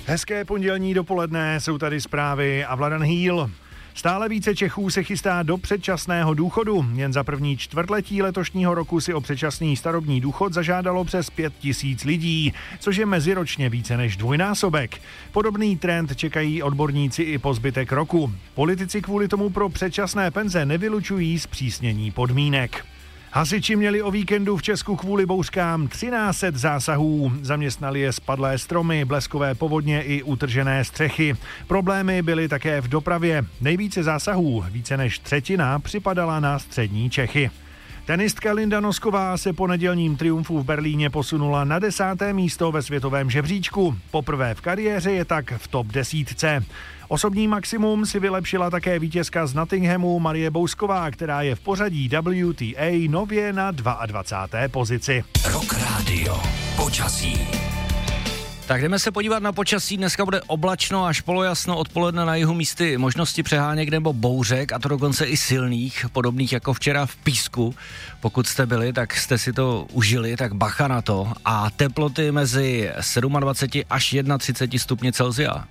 Hezké pondělní dopoledne, jsou tady zprávy a Vladan Hýl. Stále více Čechů se chystá do předčasného důchodu. Jen za první čtvrtletí letošního roku si o předčasný starobní důchod zažádalo přes 5 000 lidí, což je meziročně více než dvojnásobek. Podobný trend čekají odborníci i po zbytek roku. Politici kvůli tomu pro předčasné penze nevylučují zpřísnění podmínek. Hasiči měli o víkendu v Česku kvůli bouřkám 1300 zásahů. Zaměstnali je spadlé stromy, bleskové povodně i utržené střechy. Problémy byly také v dopravě. Nejvíce zásahů, více než třetina, připadala na střední Čechy. Tenistka Linda Nosková se po nedělním triumfu v Berlíně posunula na 10. místo ve světovém žebříčku. Poprvé v kariéře je tak v top 10. Osobní maximum si vylepšila také vítězka z Nottinghamu Marie Bousková, která je v pořadí WTA nově na 22. pozici. Rock Radio. Počasí. Tak jdeme se podívat na počasí. Dneska bude oblačno až polojasno, odpoledne na jihu místy možnosti přeháněk nebo bouřek, a to dokonce i silných, podobných jako včera v Písku. Pokud jste byli, tak jste si to užili, tak bacha na to. A teploty mezi 27 až 31 stupni Celsia.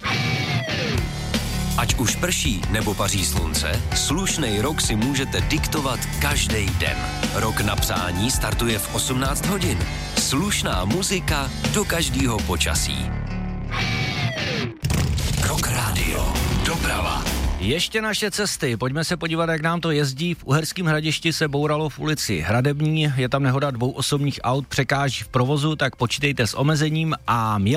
Ať už prší nebo paří slunce, slušnej rok si můžete diktovat každý den. Rok na přání startuje v 18 hodin. Slušná muzika do každého počasí. Rock Radio. Doprava. Ještě naše cesty. Pojďme se podívat, jak nám to jezdí. V Uherském Hradišti se bouralo v ulici Hradební. Je tam nehoda 2 osobních aut, překáží v provozu, tak počítejte s omezením a